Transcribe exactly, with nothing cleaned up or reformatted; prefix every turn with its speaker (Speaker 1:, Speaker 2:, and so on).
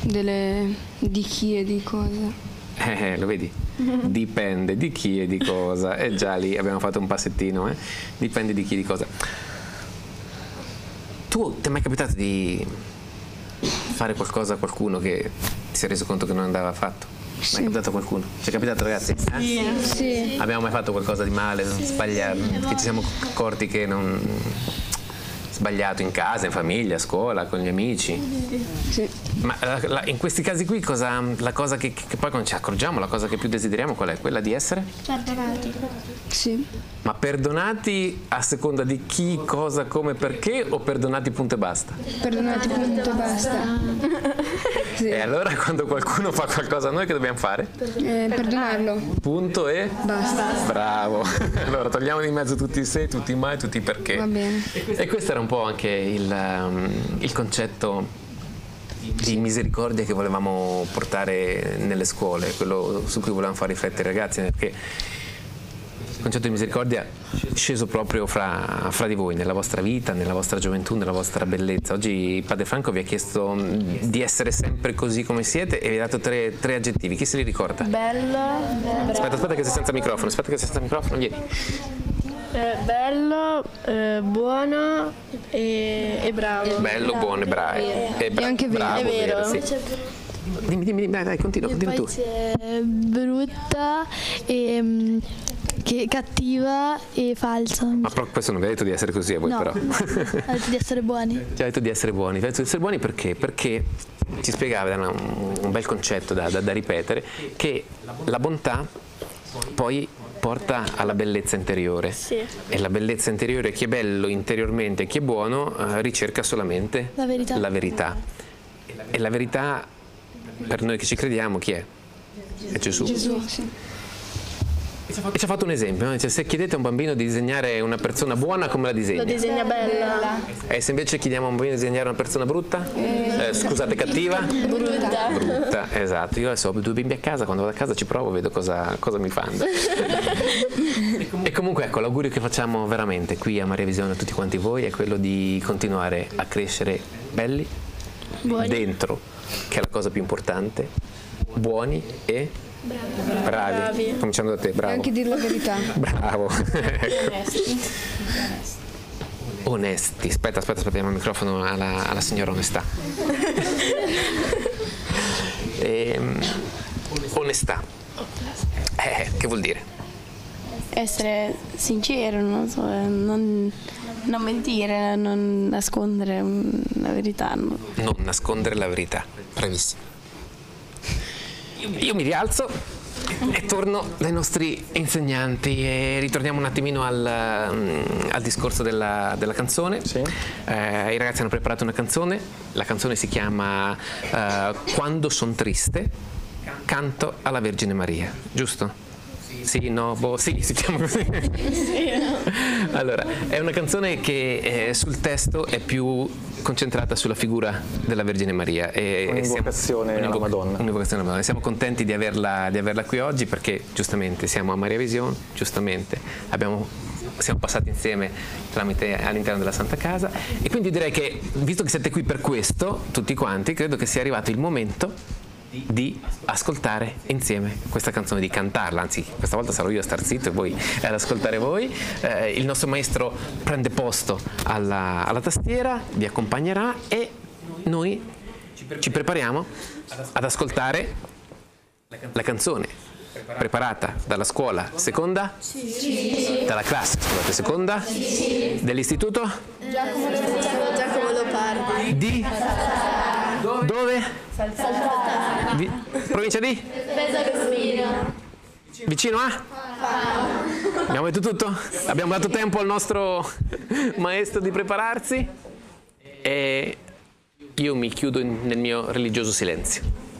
Speaker 1: delle, di chi e di cosa.
Speaker 2: Eh, lo vedi? Dipende di chi e di cosa. E già lì abbiamo fatto un passettino, eh? Dipende di chi e di cosa. Tu ti è mai capitato di fare qualcosa a qualcuno che ti sei reso conto che non andava fatto?
Speaker 1: Sì.
Speaker 2: Mai capitato a qualcuno? Ci è capitato, ragazzi? Eh?
Speaker 1: Sì. Sì.
Speaker 2: Abbiamo mai fatto qualcosa di male, sbagliato, che ci siamo accorti che non... sbagliato in casa, in famiglia, a scuola, con gli amici?
Speaker 1: Sì.
Speaker 2: Ma la, la, in questi casi qui cosa, la cosa che, che poi quando ci accorgiamo, la cosa che più desideriamo qual è? Quella di essere?
Speaker 3: Perdonati.
Speaker 1: Sì.
Speaker 2: Ma perdonati a seconda di chi, cosa, come, perché o perdonati punto e basta?
Speaker 1: Perdonati punto e basta. Sì.
Speaker 2: E allora quando qualcuno fa qualcosa a noi che dobbiamo fare?
Speaker 1: Eh, perdonarlo.
Speaker 2: Punto e
Speaker 1: Basta.
Speaker 2: bravo. Allora togliamo di mezzo tutti i se, tutti i mai, tutti i perché.
Speaker 1: Va bene.
Speaker 2: E questo era un po' anche il, um, il concetto di misericordia che volevamo portare nelle scuole, quello su cui volevamo far riflettere i ragazzi, perché il concetto di misericordia è sceso proprio fra, fra di voi, nella vostra vita, nella vostra gioventù, nella vostra bellezza. Oggi Padre Franco vi ha chiesto di essere sempre così come siete e vi ha dato tre, tre aggettivi. Chi se li ricorda?
Speaker 3: Bello.
Speaker 2: Aspetta, aspetta che sei senza microfono, aspetta che sei senza microfono, vieni.
Speaker 3: Eh, bello, eh, buono e, e bravo.
Speaker 2: Bello, buono e bravo. E bra-
Speaker 1: E anche vero.
Speaker 2: bravo,
Speaker 3: È vero.
Speaker 2: sì. Dimmi, dimmi, dimmi, dai, dai, continua, continua tu.
Speaker 4: C'è brutta e mm, che cattiva e falsa.
Speaker 2: Ma però questo non vi ha detto di essere così a voi,
Speaker 4: No,
Speaker 2: però.
Speaker 4: ha detto di essere buoni.
Speaker 2: Ci ha detto di essere buoni. Vi ha detto di essere buoni perché? Perché ci spiegava, era un, un bel concetto da, da, da ripetere, che la bontà poi porta alla bellezza interiore.
Speaker 3: Sì.
Speaker 2: E la bellezza interiore, chi è bello interiormente e chi è buono, eh, ricerca solamente
Speaker 4: La verità.
Speaker 2: la verità. E la verità, per noi che ci crediamo, chi è? È Gesù.
Speaker 1: Gesù, sì.
Speaker 2: E ci ha fatto un esempio, no? Dice, se chiedete a un bambino di disegnare una persona buona, come la disegna?
Speaker 3: Lo disegna bella.
Speaker 2: E se invece chiediamo a un bambino di disegnare una persona brutta? Eh, scusate, cattiva?
Speaker 3: Brutta.
Speaker 2: Brutta, esatto. Io adesso ho due bimbi a casa, quando vado a casa ci provo, vedo cosa, cosa mi fanno. E comunque ecco, l'augurio che facciamo veramente qui a Maria Visione a tutti quanti voi è quello di continuare a crescere belli,
Speaker 3: Buoni.
Speaker 2: dentro, che è la cosa più importante, buoni e bravi.
Speaker 3: Bravi.
Speaker 2: Cominciando da te,
Speaker 1: E
Speaker 2: bravo.
Speaker 1: anche dire la verità.
Speaker 2: Bravo.
Speaker 3: Onesti.
Speaker 2: Onesti. Aspetta, aspetta, aspettiamo il microfono alla, alla signora Onestà. Ehm, onestà. Eh, che vuol dire?
Speaker 5: Essere sincero, non so, non, non mentire, non nascondere la verità. No.
Speaker 2: Non nascondere la verità. Bravissimo. Io mi rialzo e torno dai nostri insegnanti e ritorniamo un attimino al, um, al discorso della, della canzone.
Speaker 6: Sì.
Speaker 2: Eh, I ragazzi hanno preparato una canzone, la canzone si chiama eh, Quando son triste, canto alla Vergine Maria, giusto? Sì, no, boh, sì, si chiama così. Allora, è una canzone che eh, sul testo è più concentrata sulla figura della Vergine Maria. E,
Speaker 6: Un'invocazione alla Madonna.
Speaker 2: Un'invocazione alla Madonna. Siamo contenti di averla, di averla qui oggi perché giustamente siamo a Maria Visione, giustamente abbiamo, siamo passati insieme tramite all'interno della Santa Casa e quindi direi che, visto che siete qui per questo, tutti quanti, credo che sia arrivato il momento di ascoltare insieme questa canzone, di cantarla, anzi questa volta sarò io a star zitto e voi ad ascoltare voi. Eh, il nostro maestro prende posto alla, alla tastiera, vi accompagnerà e noi ci prepariamo ad ascoltare la canzone preparata dalla scuola seconda? Sì. Dalla classe, scusate, seconda? Sì. Dell'istituto?
Speaker 3: Giacomo, Giacomo Leopardi.
Speaker 2: Di? Dove? Dove? Vi- provincia di?
Speaker 3: Pesaro.
Speaker 2: Vicino a? Abbiamo detto tutto? Abbiamo dato tempo al nostro maestro di prepararsi e io mi chiudo in- nel mio religioso silenzio.